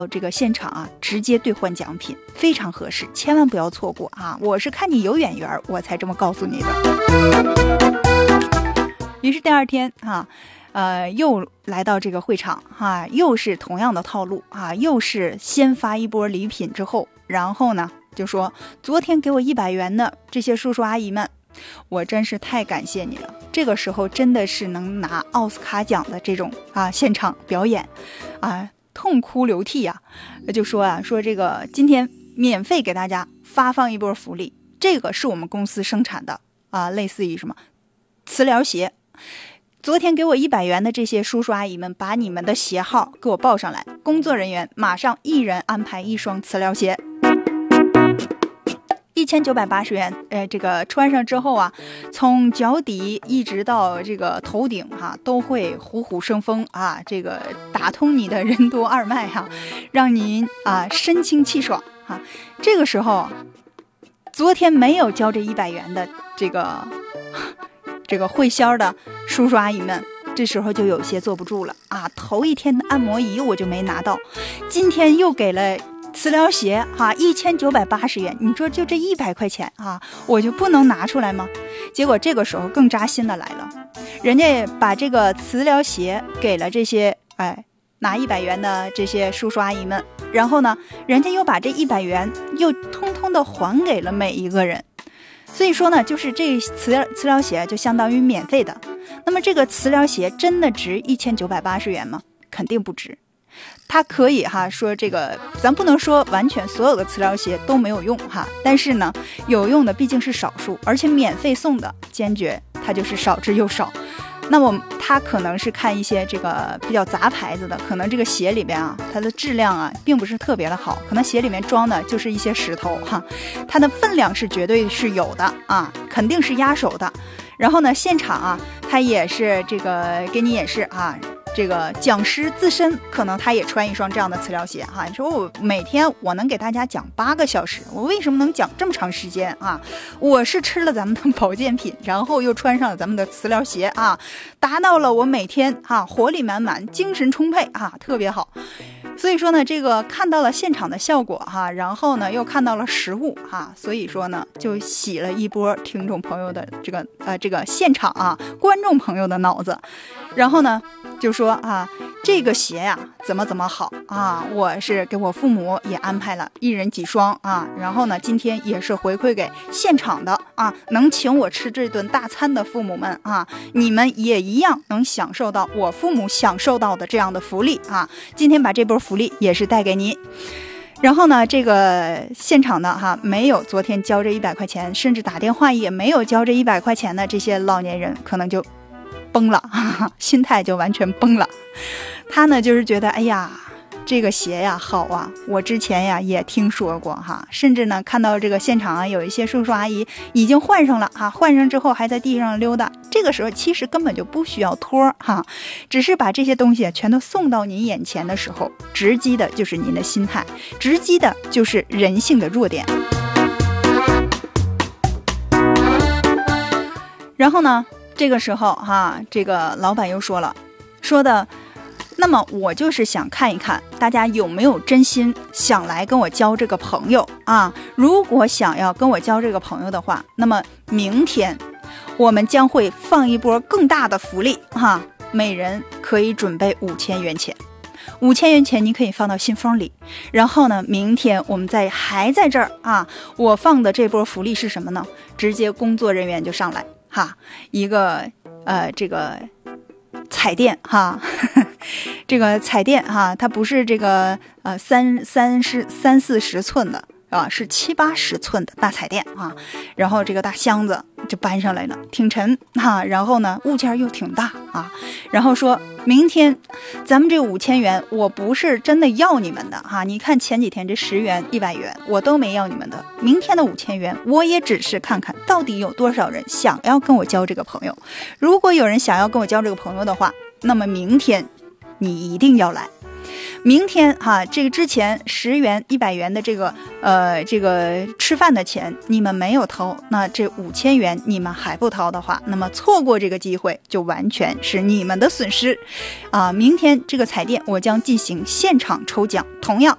这个现场啊，直接兑换奖品，非常合适，千万不要错过啊！我是看你有眼缘，我才这么告诉你的。于是第二天啊，又来到这个会场啊，又是同样的套路啊，又是先发一波礼品之后，然后呢就说昨天给我100元的这些叔叔阿姨们，我真是太感谢你了。这个时候真的是能拿奥斯卡奖的这种现场表演啊，痛哭流涕啊，就说说这个今天免费给大家发放一波福利，这个是我们公司生产的类似于什么磁疗鞋。昨天给我100元的这些叔叔阿姨们，把你们的鞋号给我报上来，工作人员马上一人安排1双磁疗鞋，1980元。这个穿上之后啊，从脚底一直到这个头顶都会虎虎生风啊，这个打通你的任督二脉让您神清气爽这个时候，昨天没有交这100元的这个会销的叔叔阿姨们，这时候就有些坐不住了头一天的按摩仪我就没拿到，今天又给了磁疗鞋1980元，你说就这100块钱我就不能拿出来吗？结果这个时候更扎心的来了，人家把这个磁疗鞋给了这些拿100元的这些叔叔阿姨们，然后呢人家又把这100元又通通的还给了每一个人。所以说呢，就是这磁疗鞋就相当于免费的。那么这个磁疗鞋真的值1980元吗？肯定不值。它可以说这个咱不能说完全所有的磁疗鞋都没有用但是呢有用的毕竟是少数，而且免费送的坚决它就是少之又少。那么它可能是看一些这个比较杂牌子的，可能这个鞋里边它的质量并不是特别的好，可能鞋里面装的就是一些石头它的分量是绝对是有的肯定是压手的。然后呢现场它也是这个给你演示这个讲师自身可能他也穿一双这样的磁疗鞋你说我每天我能给大家讲8个小时，我为什么能讲这么长时间我是吃了咱们的保健品，然后又穿上了咱们的磁疗鞋达到了我每天活力满满，精神充沛特别好。所以说呢这个看到了现场的效果然后呢又看到了实物所以说呢就洗了一波听众朋友的这个现场观众朋友的脑子。然后呢就说这个鞋呀怎么好我是给我父母也安排了1人几双然后呢今天也是回馈给现场的能请我吃这顿大餐的父母们你们也一样能享受到我父母享受到的这样的福利今天把这波福利也是带给你。然后呢这个现场的没有昨天交这100块钱，甚至打电话也没有交这100块钱的这些老年人可能就崩了心态就完全崩了。他呢就是觉得哎呀这个鞋呀好我之前呀也听说过甚至呢看到这个现场有一些叔叔阿姨已经换上了换上之后还在地上溜达，这个时候其实根本就不需要托只是把这些东西全都送到您眼前的时候，直击的就是您的心态，直击的就是人性的弱点。然后呢这个时候这个老板又说的那么我就是想看一看大家有没有真心想来跟我交这个朋友如果想要跟我交这个朋友的话，那么明天我们将会放一波更大的福利每人可以准备5000元钱，5000元钱你可以放到信封里。然后呢明天我们还在这儿我放的这波福利是什么呢？直接工作人员就上来一个这个彩电这个彩电它不是这个30-40寸的是70-80寸的大彩电然后这个大箱子就搬上来了，挺沉然后呢物件又挺大然后说明天咱们这5000元我不是真的要你们的你看前几天这10元100元我都没要你们的，明天的5000元我也只是看看到底有多少人想要跟我交这个朋友，如果有人想要跟我交这个朋友的话，那么明天你一定要来。 明天哈，这个之前10元、100元的这个吃饭的钱你们没有掏，那这5000元你们还不掏的话，那么错过这个机会就完全是你们的损失啊！明天这个彩电我将进行现场抽奖，同样